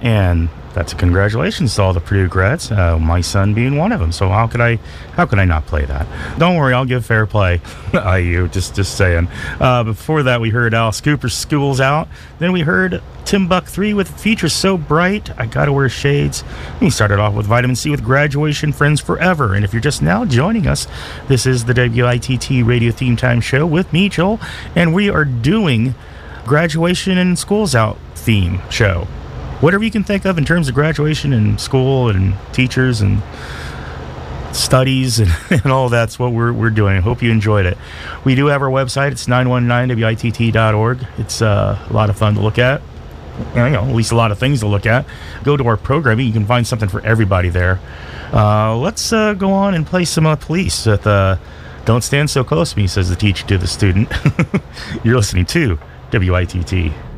And that's a congratulations to all the Purdue grads, my son being one of them. So how could I not play that? Don't worry, I'll give fair play. IU, just saying. Before that, we heard Alice Cooper's School's Out. Then we heard Tim Buck 3 with Future So Bright, I Gotta Wear Shades. And we started off with Vitamin C with Graduation Friends Forever. And if you're just now joining us, this is the WITT Radio Theme Time Show with me, Joel, and we are doing Graduation and School's Out theme show. Whatever you can think of in terms of graduation and school and teachers and studies and all that's what we're doing. I hope you enjoyed it. We do have our website. It's 919witt.org. It's a lot of fun to look at. At least a lot of things to look at. Go to our programming. You can find something for everybody there. Let's go on and play some Police with Don't Stand So Close to Me, says the teacher to the student. You're listening to WITT.